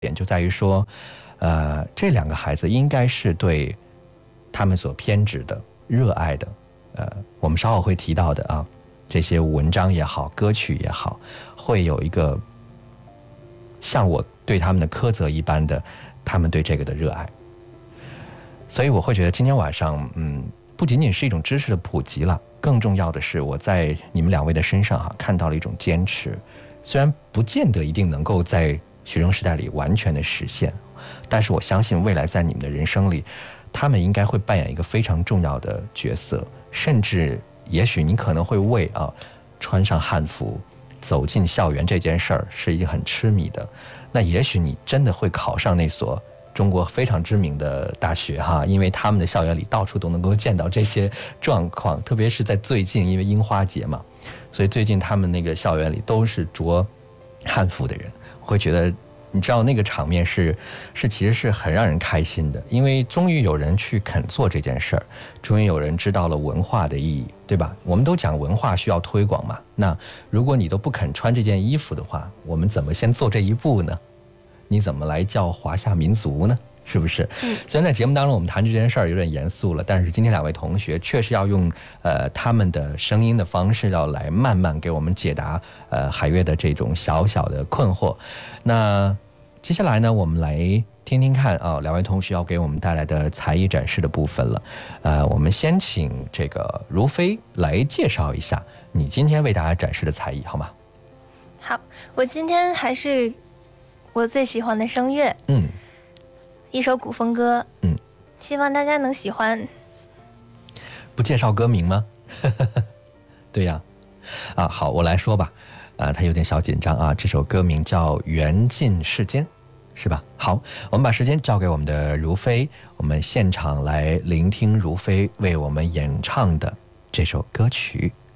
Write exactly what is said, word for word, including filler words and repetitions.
点就在于说，呃，这两个孩子应该是对他们所偏执的、热爱的，呃，我们稍后会提到的啊，这些文章也好，歌曲也好，会有一个像我对他们的苛责一般的，他们对这个的热爱。所以我会觉得今天晚上，嗯，不仅仅是一种知识的普及了，更重要的是我在你们两位的身上哈、啊，看到了一种坚持。虽然不见得一定能够在学生时代里完全的实现，但是我相信未来在你们的人生里，他们应该会扮演一个非常重要的角色，甚至也许你可能会为啊穿上汉服走进校园这件事儿是一个很痴迷的，那也许你真的会考上那所中国非常知名的大学哈，因为他们的校园里到处都能够见到这些状况，特别是在最近，因为樱花节嘛，所以最近他们那个校园里都是着汉服的人，会觉得你知道那个场面是是其实是很让人开心的，因为终于有人去肯做这件事儿，终于有人知道了文化的意义，对吧？我们都讲文化需要推广嘛，那如果你都不肯穿这件衣服的话，我们怎么先做这一步呢？你怎么来叫华夏民族呢？是不是？ 嗯， 虽然在节目当中我们谈这件事儿有点严肃了，但是今天两位同学确实要用呃他们的声音的方式，要来慢慢给我们解答呃海月的这种小小的困惑。那接下来呢，我们来听听看啊，两位同学要给我们带来的才艺展示的部分了。呃，我们先请这个如飞来介绍一下你今天为大家展示的才艺，好吗？ 好，我今天还是我最喜欢的声乐， 嗯， 一首古风歌， 嗯， 希望大家能喜欢。 不介绍歌名吗？对呀，啊，好，我来说吧。啊，他有点小紧张啊。这首歌名叫《缘尽世间》，是吧？好，我们把时间交给我们的如飞，我们现场来聆听如飞为我们演唱的这首歌曲。